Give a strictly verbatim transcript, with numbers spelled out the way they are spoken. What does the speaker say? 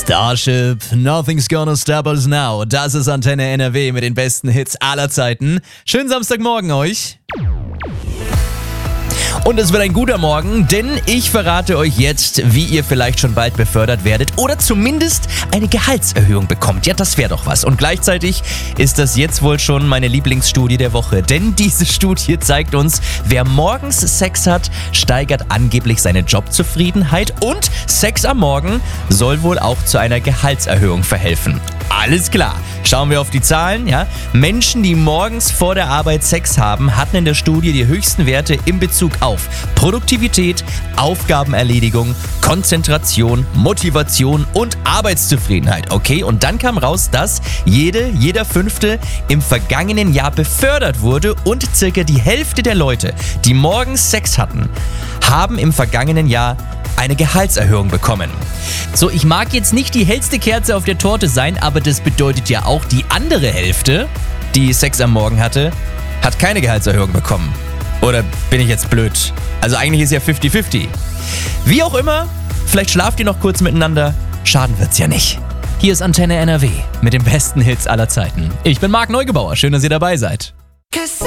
Starship, Nothing's Gonna Stop Us Now. Das ist Antenne N R W mit den besten Hits aller Zeiten. Schönen Samstagmorgen euch. Und es wird ein guter Morgen, denn ich verrate euch jetzt, wie ihr vielleicht schon bald befördert werdet oder zumindest eine Gehaltserhöhung bekommt. Ja, das wäre doch was. Und gleichzeitig ist das jetzt wohl schon meine Lieblingsstudie der Woche, denn diese Studie zeigt uns, wer morgens Sex hat, steigert angeblich seine Jobzufriedenheit und Sex am Morgen soll wohl auch zu einer Gehaltserhöhung verhelfen. Alles klar. Schauen wir auf die Zahlen, ja. Menschen, die morgens vor der Arbeit Sex haben, hatten in der Studie die höchsten Werte in Bezug auf Produktivität, Aufgabenerledigung, Konzentration, Motivation und Arbeitszufriedenheit. Okay, und dann kam raus, dass jede, jeder Fünfte im vergangenen Jahr befördert wurde und circa die Hälfte der Leute, die morgens Sex hatten, haben im vergangenen Jahr eine Gehaltserhöhung bekommen. So, ich mag jetzt nicht die hellste Kerze auf der Torte sein, aber das bedeutet ja auch, die andere Hälfte, die Sex am Morgen hatte, hat keine Gehaltserhöhung bekommen. Oder bin ich jetzt blöd? Also eigentlich ist ja fifty fifty. Wie auch immer, vielleicht schlaft ihr noch kurz miteinander, schaden wird's ja nicht. Hier ist Antenne N R W mit den besten Hits aller Zeiten. Ich bin Marc Neugebauer, schön, dass ihr dabei seid.